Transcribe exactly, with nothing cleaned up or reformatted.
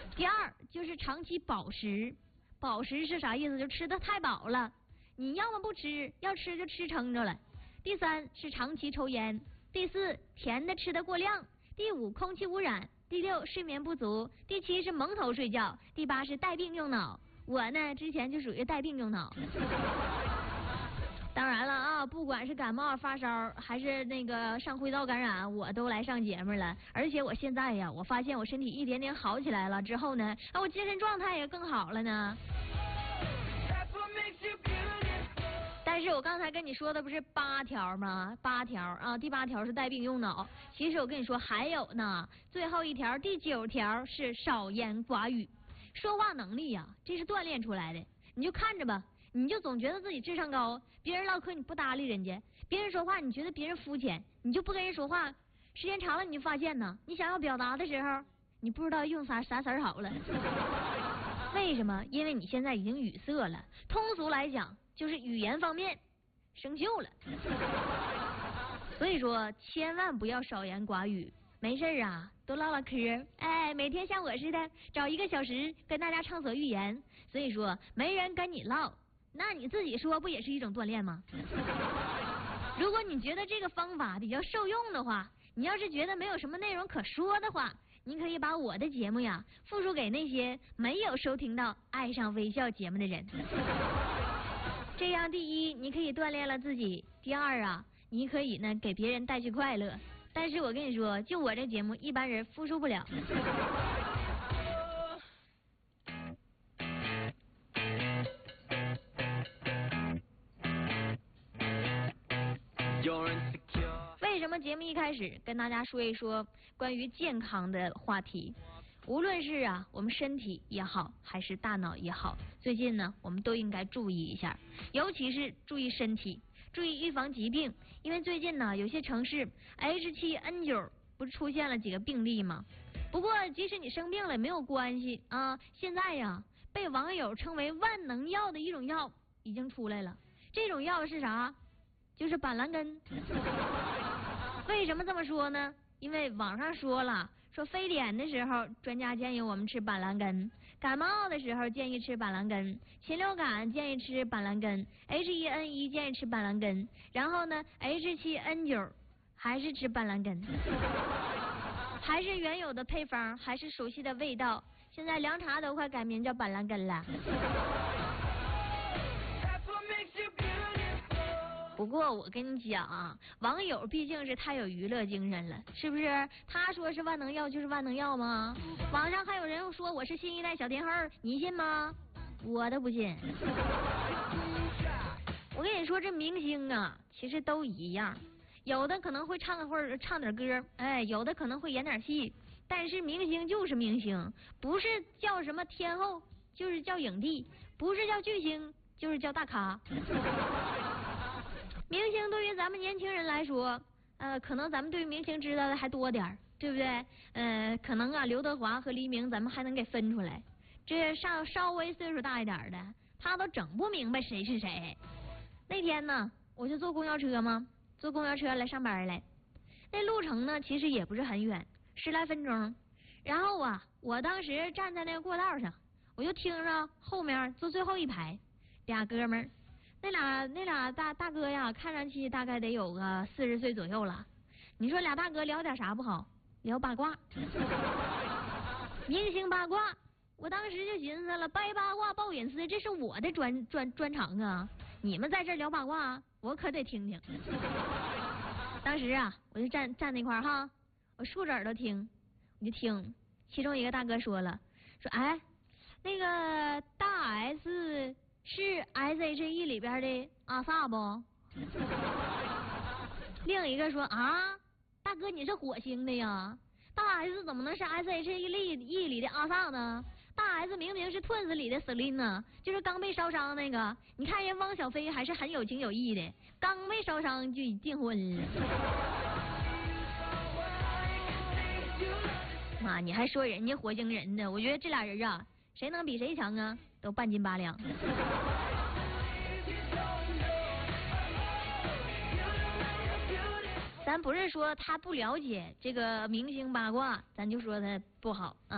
第二就是长期饱食，饱食是啥意思？就吃的太饱了，你要么不吃，要吃就吃撑着了。第三是长期抽烟，第四甜的吃的过量，第五空气污染，第六睡眠不足，第七是蒙头睡觉，第八是带病用脑。我呢之前就属于带病用脑。当然了啊，不管是感冒发烧还是那个上呼吸道感染，我都来上节目了。而且我现在呀，我发现我身体一点点好起来了之后呢，啊，我精神状态也更好了呢。但是我刚才跟你说的不是八条吗？八条啊，第八条是带病用脑。其实我跟你说还有呢，最后一条第九条是少言寡语。说话能力呀、啊，这是锻炼出来的。你就看着吧。你就总觉得自己智商高，别人唠嗑你不搭理人家，别人说话你觉得别人肤浅，你就不跟人说话，时间长了你就发现呢，你想要表达的时候，你不知道用啥啥词儿好了。为什么？因为你现在已经语塞了，通俗来讲就是语言方面生锈了。所以说千万不要少言寡语，没事啊多唠唠嗑，哎，每天像我似的找一个小时跟大家畅所欲言。所以说没人跟你唠，那你自己说不也是一种锻炼吗？如果你觉得这个方法比较受用的话，你要是觉得没有什么内容可说的话，你可以把我的节目呀复述给那些没有收听到爱上微笑节目的人。这样第一你可以锻炼了自己，第二啊你可以呢给别人带去快乐。但是我跟你说，就我这节目一般人复述不了。为什么节目一开始跟大家说一说关于健康的话题？无论是啊我们身体也好，还是大脑也好，最近呢我们都应该注意一下，尤其是注意身体，注意预防疾病。因为最近呢有些城市 H 七 N 九 不是出现了几个病例吗？不过即使你生病了也没有关系啊，现在呀被网友称为万能药的一种药已经出来了。这种药是啥？就是板蓝根。为什么这么说呢？因为网上说了，说非典的时候专家建议我们吃板蓝根，感冒的时候建议吃板蓝根，禽流感建议吃板蓝根， H 一 N 一 建议吃板蓝根，然后呢 H 七 N 九 还是吃板蓝根。还是原有的配方，还是熟悉的味道，现在凉茶都快改名叫板蓝根了。不过我跟你讲啊，网友毕竟是太有娱乐精神了，是不是？他说是万能药就是万能药吗？网上还有人说我是新一代小天后，你信吗？我都不信。我跟你说，这明星啊，其实都一样，有的可能会唱会儿唱点歌，哎，有的可能会演点戏，但是明星就是明星，不是叫什么天后，就是叫影帝，不是叫巨星，就是叫大咖。明星对于咱们年轻人来说，呃，可能咱们对于明星知道的还多点儿，对不对？呃，可能啊，刘德华和黎明咱们还能给分出来。这上稍微岁数大一点的，他都整不明白谁是谁。那天呢，我就坐公交车嘛，坐公交车来上班来。那路程呢，其实也不是很远，十来分钟。然后啊，我当时站在那个过道上，我就听着后面坐最后一排俩哥们儿。那俩那俩大大哥呀，看上去大概得有个四十岁左右了。你说俩大哥聊点啥不好？聊八卦，明星八卦。我当时就寻思了，掰八卦爆隐私，这是我的专专专长啊！你们在这聊八卦，我可得听听。当时啊，我就站站那块儿哈，我竖着耳朵听，我就听。其中一个大哥说了，说哎，那个大 S。是 S H E 里边的阿萨不？另一个说啊，大哥你是火星的呀，大 S 怎么能是 S H E 里的阿萨呢？大 S 明明是 Twins 里的 Selina， 就是刚被烧伤那个。你看人汪小菲还是很有情有义的，刚被烧伤就订婚了。妈，你还说人家火星人呢？我觉得这俩人啊，谁能比谁强啊？都半斤八两。咱不是说他不了解这个明星八卦，咱就说他不好啊。